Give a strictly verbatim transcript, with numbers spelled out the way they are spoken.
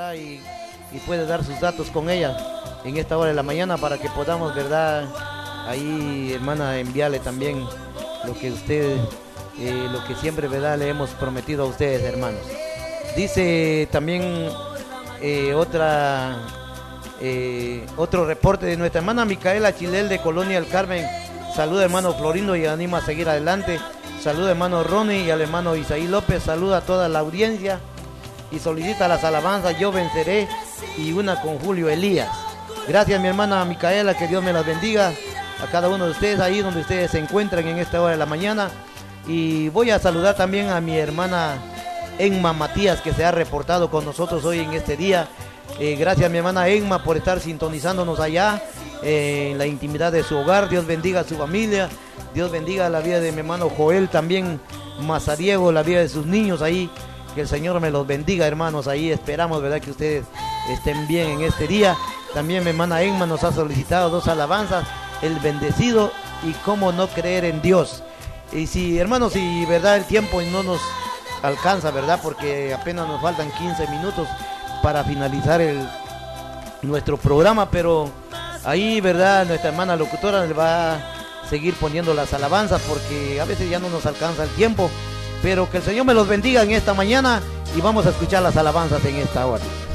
¿verdad? Y, y puede dar sus datos con ella en esta hora de la mañana para que podamos, ¿verdad? Ahí, hermana, enviarle también lo que usted, eh, lo que siempre, ¿verdad? Le hemos prometido a ustedes, hermanos. Dice también eh, otra, eh, otro reporte de nuestra hermana Micaela Chilel de Colonia del Carmen. Saluda, hermano Florindo, y anima a seguir adelante. Saluda, hermano Ronnie, y al hermano Isaí López. Saluda a toda la audiencia y solicita las alabanzas Yo Venceré y una con Julio Elías. Gracias, mi hermana Micaela, que Dios me las bendiga a cada uno de ustedes ahí donde ustedes se encuentran en esta hora de la mañana. Y voy a saludar también a mi hermana Enma Matías, que se ha reportado con nosotros hoy en este día. Eh, gracias, mi hermana Enma, por estar sintonizándonos allá eh, en la intimidad de su hogar. Dios bendiga a su familia. Dios bendiga la vida de mi hermano Joel, también Mazariego, la vida de sus niños ahí. Que el Señor me los bendiga, hermanos. Ahí esperamos, ¿verdad?, que ustedes estén bien en este día. También mi hermana Enma nos ha solicitado dos alabanzas: El Bendecido y Cómo No Creer en Dios. Y si, hermanos, si, ¿verdad?, el tiempo no nos alcanza, ¿verdad?, porque apenas nos faltan quince minutos para finalizar el, nuestro programa, pero ahí, ¿verdad?, nuestra hermana locutora le va a seguir poniendo las alabanzas porque a veces ya no nos alcanza el tiempo. Pero que el Señor me los bendiga en esta mañana y vamos a escuchar las alabanzas en esta hora.